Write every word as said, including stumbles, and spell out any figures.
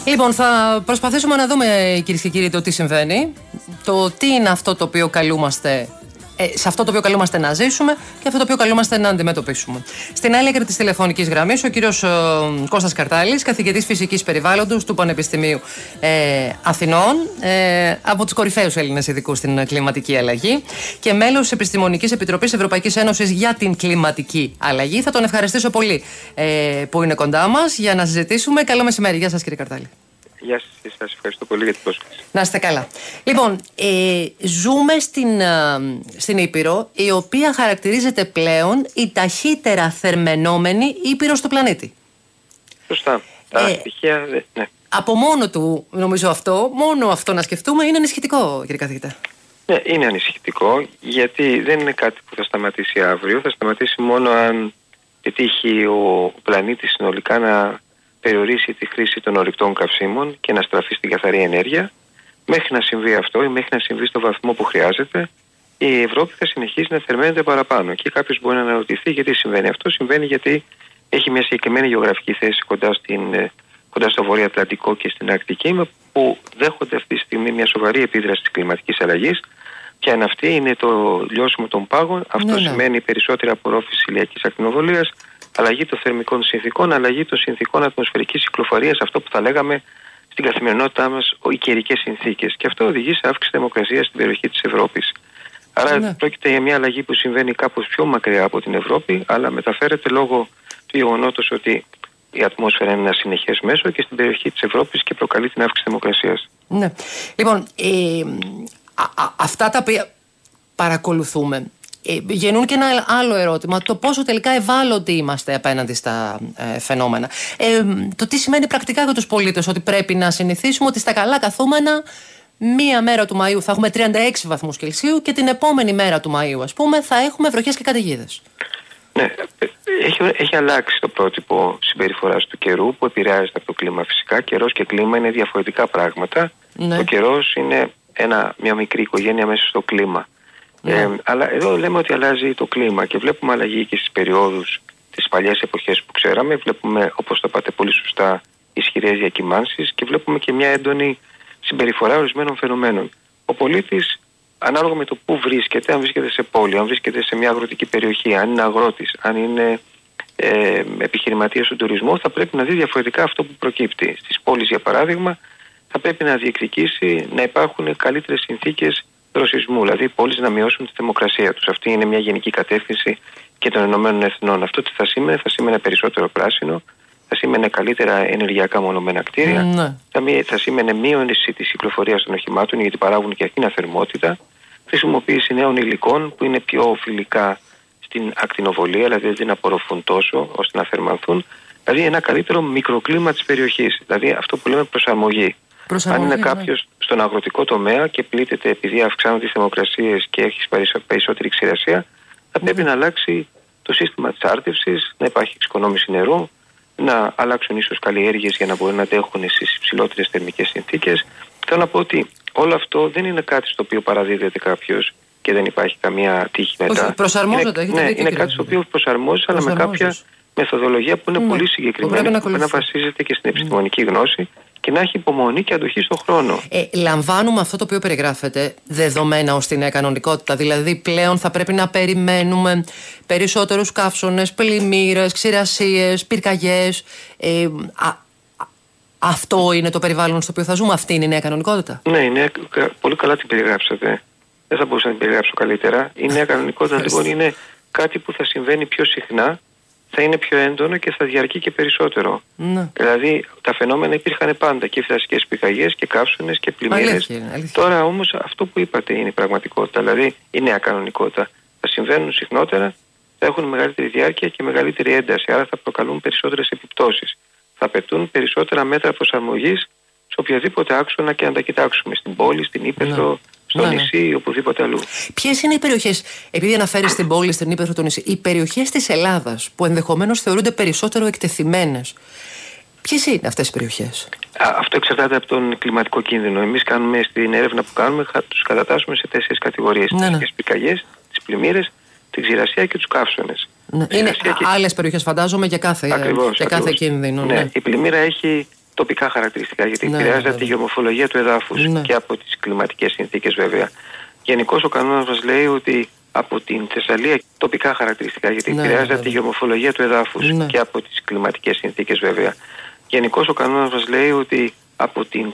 Λοιπόν, θα προσπαθήσουμε να δούμε, κυρίες και κύριοι, το τι συμβαίνει, το τι είναι αυτό το οποίο καλούμαστε. Ε, σε αυτό το οποίο καλούμαστε να ζήσουμε και αυτό το οποίο καλούμαστε να αντιμετωπίσουμε. Στην άλλη άκρη της τηλεφωνικής γραμμής, ο κύριος ε, Κώστας Καρτάλης, καθηγητής φυσικής περιβάλλοντος του Πανεπιστημίου ε, Αθηνών, ε, από τους κορυφαίους Έλληνες ειδικούς στην κλιματική αλλαγή και μέλος της Επιστημονικής Επιτροπής Ευρωπαϊκής Ένωσης για την κλιματική αλλαγή. Θα τον ευχαριστήσω πολύ ε, που είναι κοντά μας για να συζητήσουμε. Καλό μεσημέρι. Γεια σας, κύριε Καρτάλη. Γεια σας, σας ευχαριστώ πολύ για την πρόσκληση. Να είστε καλά. Λοιπόν, ε, ζούμε στην, ε, στην Ήπειρο, η οποία χαρακτηρίζεται πλέον η ταχύτερα θερμαινόμενη Ήπειρος του πλανήτη. Σωστά. Τα Ε, στοιχεία, ναι. Από μόνο του, νομίζω αυτό, μόνο αυτό να σκεφτούμε είναι ανησυχητικό, κύριε καθηγητά. Ναι, είναι ανησυχητικό, γιατί δεν είναι κάτι που θα σταματήσει αύριο. Θα σταματήσει μόνο αν πετύχει ο πλανήτης συνολικά να περιορίσει τη χρήση των ορυκτών καυσίμων και να στραφεί στην καθαρή ενέργεια. Μέχρι να συμβεί αυτό ή μέχρι να συμβεί στο βαθμό που χρειάζεται, η Ευρώπη θα συνεχίσει να θερμαίνεται παραπάνω. Και κάποιος μπορεί να αναρωτηθεί γιατί συμβαίνει αυτό. Συμβαίνει γιατί έχει μια συγκεκριμένη γεωγραφική θέση κοντά, στην, κοντά στο Βόρειο Ατλαντικό και στην Αρκτική, που δέχονται αυτή τη στιγμή μια σοβαρή επίδραση της κλιματικής αλλαγής. Και αν αυτή είναι το λιώσιμο των πάγων, αυτό ναι, ναι. σημαίνει περισσότερη απορρόφηση ηλιακής ακτινοβολίας, αλλαγή των θερμικών συνθήκων, αλλαγή των συνθήκων ατμοσφαιρικής κυκλοφορίας, αυτό που θα λέγαμε στην καθημερινότητά μας οι καιρικές συνθήκες. Και αυτό οδηγεί σε αύξηση θερμοκρασίας στην περιοχή της Ευρώπης. Άρα ναι. πρόκειται για μια αλλαγή που συμβαίνει κάπως πιο μακριά από την Ευρώπη, αλλά μεταφέρεται λόγω του γεγονότος ότι η ατμόσφαιρα είναι ένα συνεχές μέσο και στην περιοχή της Ευρώπης και προκαλεί την αύξηση θερμοκρασίας. Ναι. Λοιπόν, ε, α, α, αυτά τα οποία παρακολουθούμε. Ε, γεννούν και ένα άλλο ερώτημα, το πόσο τελικά ευάλωτοι είμαστε απέναντι στα ε, φαινόμενα. Ε, το τι σημαίνει πρακτικά για τους πολίτες, ότι πρέπει να συνηθίσουμε ότι στα καλά καθούμενα μία μέρα του Μαΐου θα έχουμε τριάντα έξι βαθμούς Κελσίου και την επόμενη μέρα του Μαΐου, ας πούμε, θα έχουμε βροχές και καταιγίδες. Ναι, έχει, έχει αλλάξει το πρότυπο συμπεριφοράς του καιρού που επηρεάζεται από το κλίμα. Φυσικά, καιρός και κλίμα είναι διαφορετικά πράγματα. Ναι. Ο καιρός είναι ένα, μια μικρή οικογένεια μέσα στο κλίμα. Yeah. Ε, αλλά εδώ λέμε ότι αλλάζει το κλίμα και βλέπουμε αλλαγή και στις περιόδους τις παλιές εποχές που ξέραμε. Βλέπουμε, όπως το είπατε πολύ σωστά, ισχυρές διακυμάνσεις και βλέπουμε και μια έντονη συμπεριφορά ορισμένων φαινομένων. Ο πολίτης, ανάλογα με το πού βρίσκεται, αν βρίσκεται σε πόλη, αν βρίσκεται σε μια αγροτική περιοχή, αν είναι αγρότης, αν είναι ε, επιχειρηματίας του τουρισμού, θα πρέπει να δει διαφορετικά αυτό που προκύπτει. Στις πόλεις, για παράδειγμα, θα πρέπει να διεκδικήσει να υπάρχουν καλύτερες συνθήκες δροσισμού, δηλαδή οι πόλεις να μειώσουν τη θερμοκρασία τους. Αυτή είναι μια γενική κατεύθυνση και των Ηνωμένων Εθνών. Αυτό τι θα σήμαινε, θα σήμαινε περισσότερο πράσινο, θα σήμαινε καλύτερα ενεργειακά μονομένα κτίρια, mm, θα, θα σήμαινε μείωση της κυκλοφορίας των οχημάτων, γιατί παράγουν και εκείνα θερμότητα, χρησιμοποίηση νέων υλικών που είναι πιο φιλικά στην ακτινοβολία, δηλαδή δεν απορροφούν τόσο ώστε να θερμανθούν, δηλαδή ένα καλύτερο μικροκλίμα της περιοχής, δηλαδή αυτό που λέμε προσαρμογή. Αν είναι κάποιος ναι. στον αγροτικό τομέα και πλήττεται επειδή αυξάνονται οι θερμοκρασίες και έχει περισσότερη ξηρασία, θα πρέπει mm. να αλλάξει το σύστημα της άρτευσης, να υπάρχει εξοικονόμηση νερού, να αλλάξουν ίσως καλλιέργειες για να μπορούν να αντέχουν στις υψηλότερες θερμικές συνθήκες. Θέλω να πω ότι όλο αυτό δεν είναι κάτι στο οποίο παραδίδεται κάποιος και δεν υπάρχει καμία τύχη μετά. Προσαρμόζεται, είναι, ναι, είναι κάτι στο οποίο προσαρμόζεται, αλλά με κάποια μεθοδολογία που είναι mm. πολύ συγκεκριμένη, που πρέπει να βασίζεται και στην επιστημονική mm. γνώση και να έχει υπομονή και αντοχή στον χρόνο. Ε, λαμβάνουμε αυτό το οποίο περιγράφεται δεδομένα ως τη νέα κανονικότητα. Δηλαδή, πλέον θα πρέπει να περιμένουμε περισσότερους καύσωνες, πλημμύρες, ξηρασίες, πυρκαγιές. Ε, α, α, αυτό είναι το περιβάλλον στο οποίο θα ζούμε. Αυτή είναι η νέα κανονικότητα. Ναι, είναι, πολύ καλά την περιγράψατε. Δεν θα μπορούσα να την περιγράψω καλύτερα. Η νέα κανονικότητα λοιπόν είναι κάτι που θα συμβαίνει πιο συχνά, θα είναι πιο έντονο και θα διαρκεί και περισσότερο. Ναι. Δηλαδή τα φαινόμενα υπήρχαν πάντα, και φυσικές πυρκαγιές και καύσωνες και πλημμύρες. Τώρα όμως αυτό που είπατε είναι η πραγματικότητα, δηλαδή η νέα κανονικότητα. Θα συμβαίνουν συχνότερα, θα έχουν μεγαλύτερη διάρκεια και μεγαλύτερη ένταση, άρα θα προκαλούν περισσότερες επιπτώσεις. Θα απαιτούν περισσότερα μέτρα προσαρμογής σε οποιαδήποτε άξονα και αν τα κοιτάξουμε, στην πόλη, στην ύπαιθρο, ναι. στο ναι, νησί ή ναι. οπουδήποτε αλλού. Ποιες είναι οι περιοχές, επειδή αναφέρεις στην πόλη, στην ύπαιθρο, το νησί, οι περιοχές της Ελλάδας που ενδεχομένως θεωρούνται περισσότερο εκτεθειμένες, ποιες είναι αυτές οι περιοχές? Α, αυτό εξαρτάται από τον κλιματικό κίνδυνο. Εμείς κάνουμε στην έρευνα που κάνουμε, τους κατατάσσουμε σε τέσσερις κατηγορίες. Ναι, ναι. Τις πυρκαγιές, τις πλημμύρες, την ξηρασία και τους καύσωνες. Ναι. Είναι και... άλλες περιοχές, φαντάζομαι, για κάθε, ακριβώς, για ακριβώς. κάθε κίνδυνο. Ναι. Ναι. Η πλημμύρα έχει τοπικά χαρακτηριστικά, γιατί ναι, επηρεάζεται ναι, από τη γεωμορφολογία του εδάφους ναι. και από τις κλιματικές συνθήκες βέβαια. Γενικώς ο κανόνας μας λέει ότι από την Θεσσαλία τοπικά χαρακτηριστικά, γιατί ναι, επηρεάζεται ναι, από τη γεωμορφολογία του εδάφους ναι. και από τις κλιματικές συνθήκες βέβαια. Γενικώς ο κανόνας μας λέει ότι από την